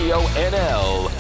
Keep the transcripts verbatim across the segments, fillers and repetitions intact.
Radio N L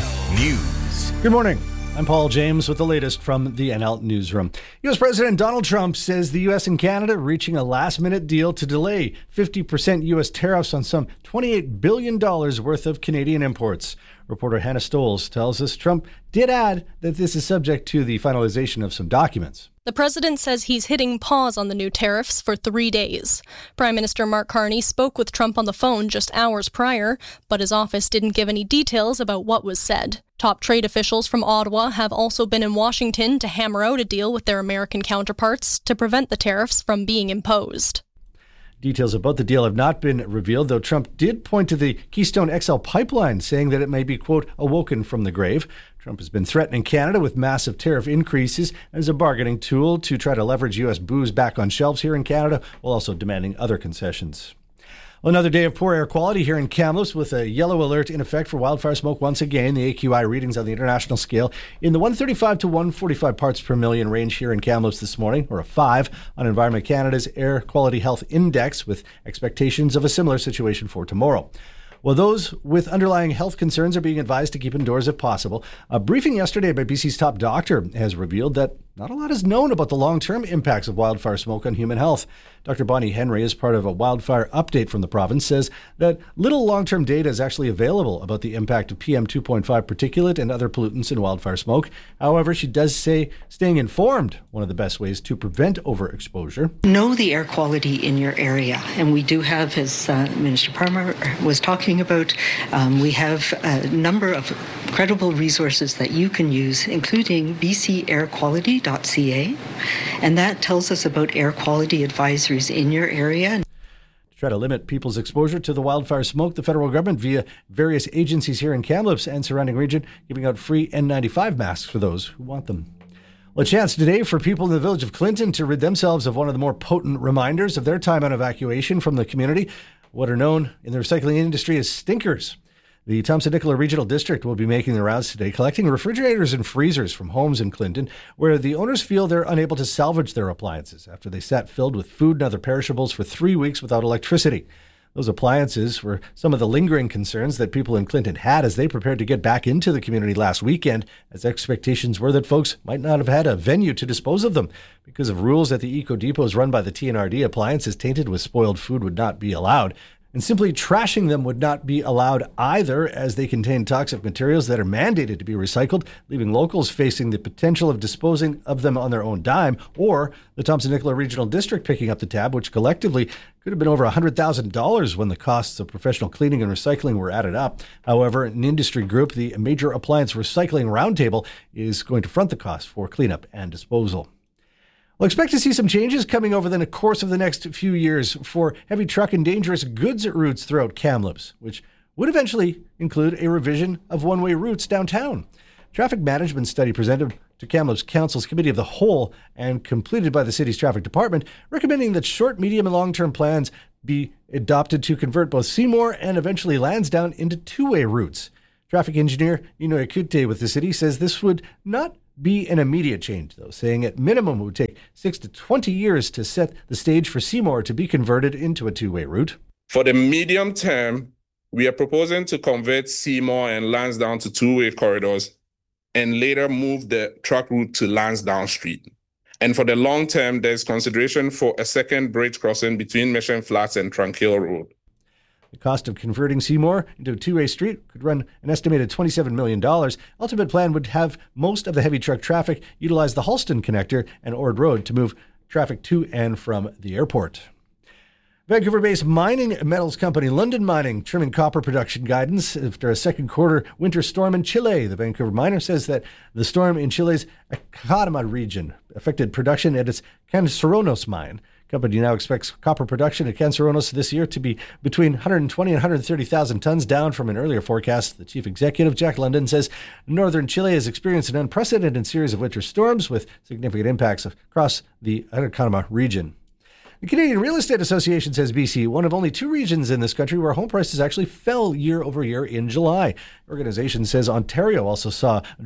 News. Good morning. I'm Paul James with the latest from the N L Newsroom. U S President Donald Trump says the U S and Canada are reaching a last-minute deal to delay fifty percent U S tariffs on some twenty-eight billion dollars worth of Canadian imports. Reporter Hannah Stoles tells us Trump did add that this is subject to the finalization of some documents. The president says he's hitting pause on the new tariffs for three days. Prime Minister Mark Carney spoke with Trump on the phone just hours prior, but his office didn't give any details about what was said. Top trade officials from Ottawa have also been in Washington to hammer out a deal with their American counterparts to prevent the tariffs from being imposed. Details about the deal have not been revealed, though Trump did point to the Keystone X L pipeline, saying that it may be, quote, awoken from the grave. Trump has been threatening Canada with massive tariff increases as a bargaining tool to try to leverage U S booze back on shelves here in Canada, while also demanding other concessions. Another day of poor air quality here in Kamloops with a yellow alert in effect for wildfire smoke once again. The A Q I readings on the international scale in the one thirty-five to one forty-five parts per million range here in Kamloops this morning, or a five on Environment Canada's Air Quality Health Index, with expectations of a similar situation for tomorrow. Well, those with underlying health concerns are being advised to keep indoors if possible. A briefing yesterday by B C's top doctor has revealed that not a lot is known about the long-term impacts of wildfire smoke on human health. Doctor Bonnie Henry, as part of a wildfire update from the province, says that little long-term data is actually available about the impact of P M two point five particulate and other pollutants in wildfire smoke. However, she does say staying informed, one of the best ways to prevent overexposure. Know the air quality in your area. And we do have, as uh, Minister Parmar was talking about, um, we have a number of credible resources that you can use, including b c air quality dot c a. And that tells us about air quality advisories in your area. To try to limit people's exposure to the wildfire smoke, the federal government, via various agencies here in Kamloops and surrounding region, giving out free N ninety-five masks for those who want them. Well, a chance today for people in the village of Clinton to rid themselves of one of the more potent reminders of their time on evacuation from the community, what are known in the recycling industry as stinkers. The Thompson-Nicola Regional District will be making the rounds today, collecting refrigerators and freezers from homes in Clinton, where the owners feel they're unable to salvage their appliances after they sat filled with food and other perishables for three weeks without electricity. Those appliances were some of the lingering concerns that people in Clinton had as they prepared to get back into the community last weekend, as expectations were that folks might not have had a venue to dispose of them. Because of rules at the eco depots run by the T N R D, appliances tainted with spoiled food would not be allowed. And simply trashing them would not be allowed either, as they contain toxic materials that are mandated to be recycled, leaving locals facing the potential of disposing of them on their own dime, or the Thompson-Nicola Regional District picking up the tab, which collectively could have been over one hundred thousand dollars when the costs of professional cleaning and recycling were added up. However, an industry group, the Major Appliance Recycling Roundtable, is going to front the cost for cleanup and disposal. We'll expect to see some changes coming over the course of the next few years for heavy truck and dangerous goods routes throughout Kamloops, which would eventually include a revision of one-way routes downtown. Traffic management study presented to Kamloops Council's Committee of the Whole and completed by the city's traffic department, recommending that short, medium, and long-term plans be adopted to convert both Seymour and eventually Lansdowne into two-way routes. Traffic engineer Nino Ekute with the city says this would not be an immediate change, though, saying at minimum it would take six to twenty years to set the stage for Seymour to be converted into a two-way route. For the medium term, we are proposing to convert Seymour and Lansdowne to two-way corridors and later move the truck route to Lansdowne Street. And for the long term, there's consideration for a second bridge crossing between Mission Flats and Tranquil Road. The cost of converting Seymour into a two-way street could run an estimated twenty-seven million dollars. Ultimate plan would have most of the heavy truck traffic utilize the Halston Connector and Ord Road to move traffic to and from the airport. Vancouver-based mining metals company Lundin Mining trimming copper production guidance after a second quarter winter storm in Chile. The Vancouver miner says that the storm in Chile's Atacama region affected production at its Caserones mine. The company now expects copper production at Caserones this year to be between one hundred twenty and one hundred thirty thousand tons, down from an earlier forecast. The chief executive, Jack London, says northern Chile has experienced an unprecedented series of winter storms with significant impacts across the Atacama region. The Canadian Real Estate Association says B C, one of only two regions in this country where home prices actually fell year over year in July. The organization says Ontario also saw a drop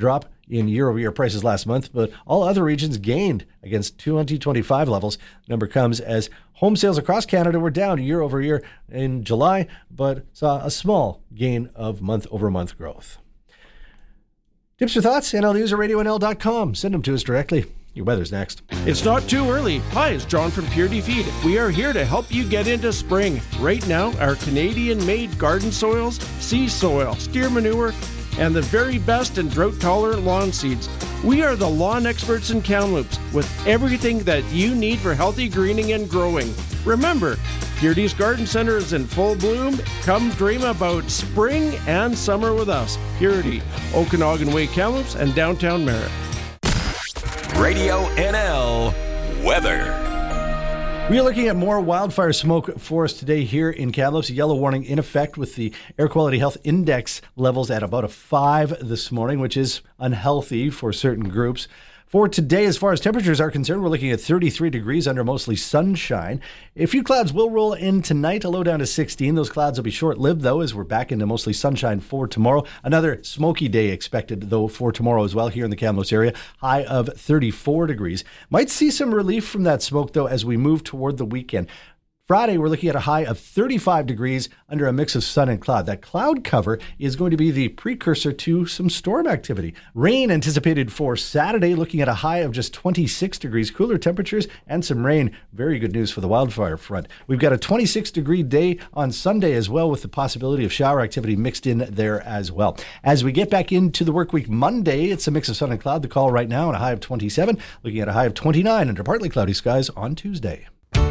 in year-over-year prices last month, but all other regions gained against twenty twenty-five levels. The number comes as home sales across Canada were down year-over-year in July, but saw a small gain of month-over-month growth. Tips or thoughts? N L News or radio N L dot com. Send them to us directly. Your weather's next. It's not too early. Hi, it's John from Purity Feed. We are here to help you get into spring. Right now, our Canadian-made garden soils, sea soil, steer manure, and the very best in drought-tolerant lawn seeds. We are the lawn experts in Kamloops with everything that you need for healthy greening and growing. Remember, Purity's Garden Center is in full bloom. Come dream about spring and summer with us. Purity, Okanagan Way, Kamloops, and downtown Merritt. Radio N L weather. We are looking at more wildfire smoke for us today here in Kamloops. A yellow warning in effect with the Air Quality Health Index levels at about a five this morning, which is unhealthy for certain groups. For today, as far as temperatures are concerned, we're looking at thirty-three degrees under mostly sunshine. A few clouds will roll in tonight, a low down to sixteen. Those clouds will be short-lived, though, as we're back into mostly sunshine for tomorrow. Another smoky day expected, though, for tomorrow as well here in the Kamloops area. High of thirty-four degrees. Might see some relief from that smoke, though, as we move toward the weekend. Friday, we're looking at a high of thirty-five degrees under a mix of sun and cloud. That cloud cover is going to be the precursor to some storm activity. Rain anticipated for Saturday, looking at a high of just twenty-six degrees, cooler temperatures and some rain. Very good news for the wildfire front. We've got a twenty-six degree day on Sunday as well, with the possibility of shower activity mixed in there as well. As we get back into the work week Monday, it's a mix of sun and cloud. The call right now and a high of twenty-seven, looking at a high of twenty-nine under partly cloudy skies on Tuesday.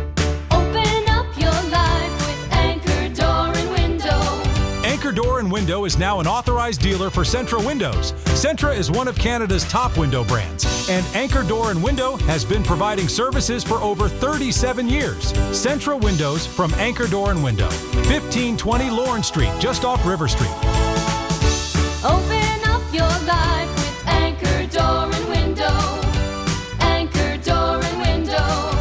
Anchor Door and Window is now an authorized dealer for Centra Windows. Centra is one of Canada's top window brands, and Anchor Door and Window has been providing services for over thirty-seven years. Centra Windows from Anchor Door and Window, fifteen twenty Lawrence Street, just off River Street. Open up your life with Anchor Door and Window. Anchor Door and Window.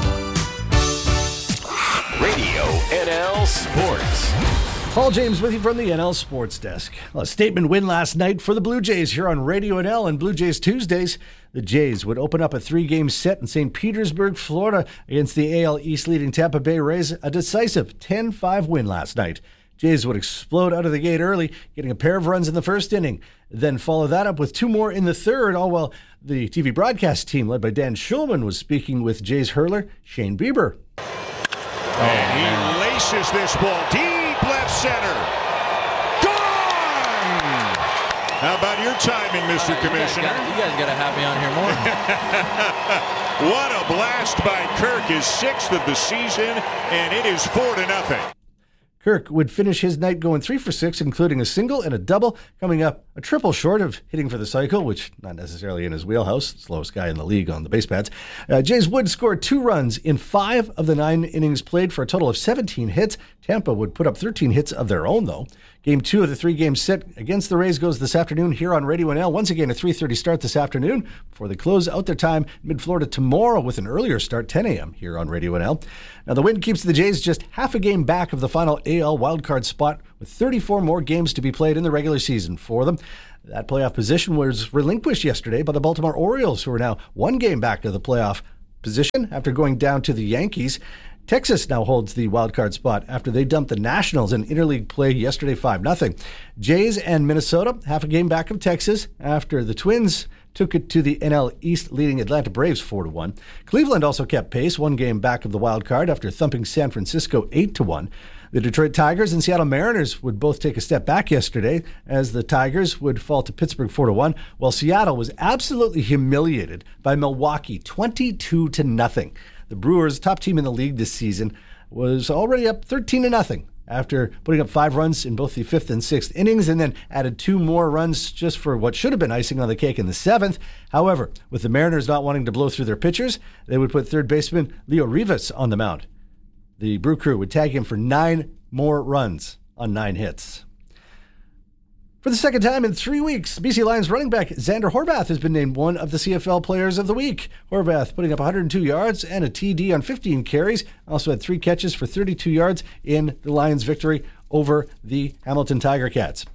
Radio N L Sports. Paul James with you from the N L Sports Desk. Well, a statement win last night for the Blue Jays here on Radio N L and Blue Jays Tuesdays. The Jays would open up a three-game set in Saint Petersburg, Florida against the A L East leading Tampa Bay Rays, a decisive ten five win last night. Jays would explode out of the gate early, getting a pair of runs in the first inning, then follow that up with two more in the third, all while the T V broadcast team led by Dan Schulman was speaking with Jays hurler Shane Bieber. And he laces this ball deep left center. Gone! How about your timing, Mister Uh, Commissioner? You guys, you guys got to have me on here more. What a blast by Kirk, his sixth of the season, and it is four to nothing. Kirk would finish his night going three for six, including a single and a double, coming up a triple short of hitting for the cycle, which not necessarily in his wheelhouse, slowest guy in the league on the base pads. Uh, Jays would score two runs in five of the nine innings played for a total of seventeen hits. Tampa would put up thirteen hits of their own, though. Game two of the three-game set against the Rays goes this afternoon here on Radio N L. Once again, a three thirty start this afternoon before they close out their time mid-Florida tomorrow with an earlier start, ten a.m. here on Radio N L. Now, the win keeps the Jays just half a game back of the final A L wildcard spot with thirty-four more games to be played in the regular season for them. That playoff position was relinquished yesterday by the Baltimore Orioles, who are now one game back to the playoff position after going down to the Yankees. Texas now holds the wildcard spot after they dumped the Nationals in interleague play yesterday five nothing. Jays and Minnesota half a game back of Texas after the Twins took it to the N L East leading Atlanta Braves four to one. Cleveland also kept pace, one game back of the wild card after thumping San Francisco eight to one. The Detroit Tigers and Seattle Mariners would both take a step back yesterday as the Tigers would fall to Pittsburgh four to one, while Seattle was absolutely humiliated by Milwaukee twenty-two to nothing. The Brewers, top team in the league this season, was already up thirteen to nothing after putting up five runs in both the fifth and sixth innings, and then added two more runs just for what should have been icing on the cake in the seventh. However, with the Mariners not wanting to blow through their pitchers, they would put third baseman Leo Rivas on the mound. The Brew Crew would tag him for nine more runs on nine hits. For the second time in three weeks, B C Lions running back Xander Horvath has been named one of the C F L Players of the Week. Horvath putting up one hundred two yards and a T D on fifteen carries. Also had three catches for thirty-two yards in the Lions' victory over the Hamilton Tiger Cats.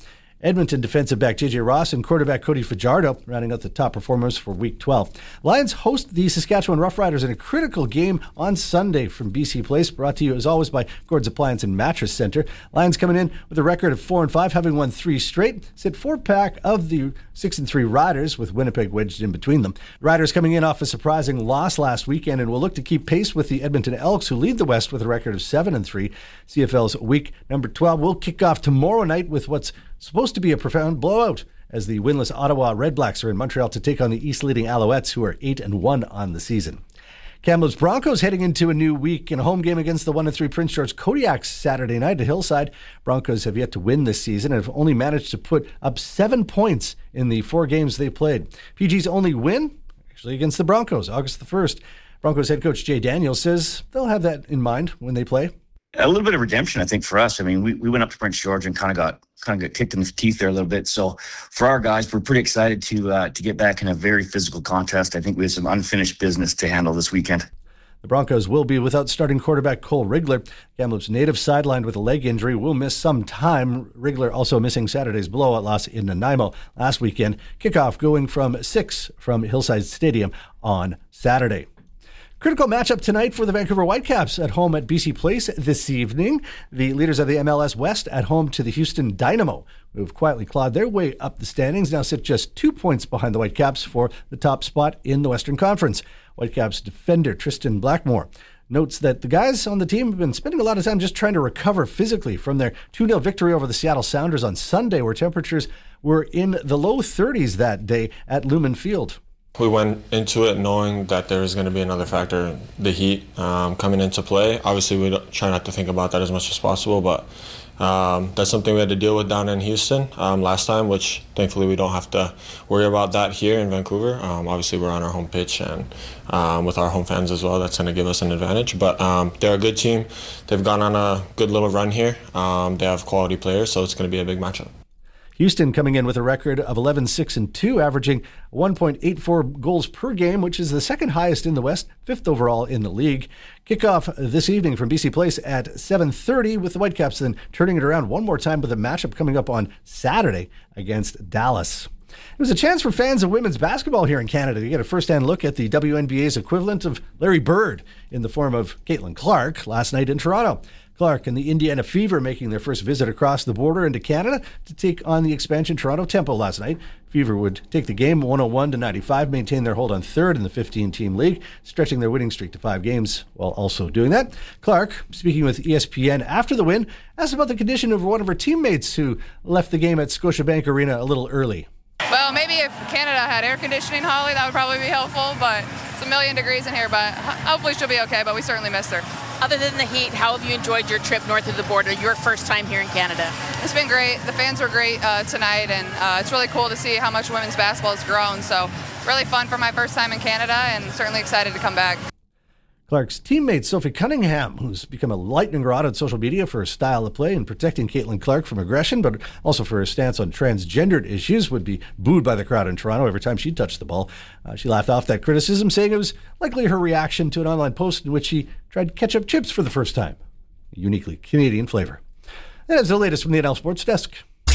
Edmonton defensive back J J Ross and quarterback Cody Fajardo rounding out the top performers for Week twelve. Lions host the Saskatchewan Roughriders in a critical game on Sunday from B C Place, brought to you as always by Gord's Appliance and Mattress Center. Lions coming in with a record of four and five, having won three straight. Sit four pack of the six and three Riders, with Winnipeg wedged in between them. Riders coming in off a surprising loss last weekend and will look to keep pace with the Edmonton Elks, who lead the West with a record of seven and three. C F L's week number twelve will kick off tomorrow night with what's supposed to be a profound blowout, as the winless Ottawa Redblacks are in Montreal to take on the East-leading Alouettes, who are eight and one on the season. Kamloops Broncos heading into a new week in a home game against the one and three Prince George Kodiaks Saturday night at Hillside. Broncos have yet to win this season and have only managed to put up seven points in the four games they played. P G's only win, actually against the Broncos, August the first. Broncos head coach Jay Daniels says they'll have that in mind when they play. A little bit of redemption, I think, for us. I mean, we, we went up to Prince George and kind of got kind of got kicked in the teeth there a little bit. So for our guys, we're pretty excited to uh, to get back in a very physical contest. I think we have some unfinished business to handle this weekend. The Broncos will be without starting quarterback Cole Rigler. Kamloops native sidelined with a leg injury will miss some time. Rigler also missing Saturday's blowout loss in Nanaimo last weekend. Kickoff going from six from Hillside Stadium on Saturday. Critical matchup tonight for the Vancouver Whitecaps at home at B C Place this evening. The leaders of the M L S West at home to the Houston Dynamo, who have quietly clawed their way up the standings, now sit just two points behind the Whitecaps for the top spot in the Western Conference. Whitecaps defender Tristan Blackmore notes that the guys on the team have been spending a lot of time just trying to recover physically from their two nil victory over the Seattle Sounders on Sunday, where temperatures were in the low thirties that day at Lumen Field. We went into it knowing that there was going to be another factor, the heat, um, coming into play. Obviously, we don't, try not to think about that as much as possible, but um, that's something we had to deal with down in Houston um, last time, which thankfully we don't have to worry about that here in Vancouver. Um, obviously, we're on our home pitch and um, with our home fans as well. That's going to give us an advantage. But um, they're a good team. They've gone on a good little run here. Um, they have quality players, so it's going to be a big matchup. Houston coming in with a record of eleven six and two, averaging one point eight four goals per game, which is the second highest in the West, fifth overall in the league. Kickoff this evening from B C Place at seven thirty, with the Whitecaps then turning it around one more time with a matchup coming up on Saturday against Dallas. It was a chance for fans of women's basketball here in Canada to get a first-hand look at the W N B A's equivalent of Larry Bird in the form of Caitlin Clark last night in Toronto. Clark and the Indiana Fever making their first visit across the border into Canada to take on the expansion Toronto Tempo last night. Fever would take the game one oh one to ninety-five, maintain their hold on third in the fifteen-team league, stretching their winning streak to five games while also doing that. Clark, speaking with E S P N after the win, asked about the condition of one of her teammates who left the game at Scotiabank Arena a little early. Well, maybe if Canada had air conditioning, Holly, that would probably be helpful, but it's a million degrees in here, but hopefully she'll be okay, but we certainly missed her. Other than the heat, how have you enjoyed your trip north of the border, your first time here in Canada? It's been great. The fans were great uh, tonight, and uh, it's really cool to see how much women's basketball has grown, so really fun for my first time in Canada, and certainly excited to come back. Clark's teammate Sophie Cunningham, who's become a lightning rod on social media for her style of play and protecting Caitlin Clark from aggression, but also for her stance on transgendered issues, would be booed by the crowd in Toronto every time she touched the ball. Uh, she laughed off that criticism, saying it was likely her reaction to an online post in which she tried ketchup chips for the first time. A uniquely Canadian flavor. That's the latest from the N L Sports Desk.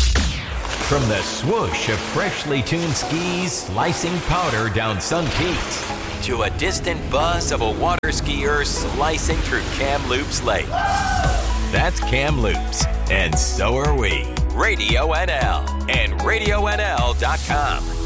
From the swoosh of freshly tuned skis slicing powder down Sun Peaks to a distant buzz of a water skier slicing through Kamloops Lake. That's Kamloops, and so are we. Radio N L and radio N L dot com.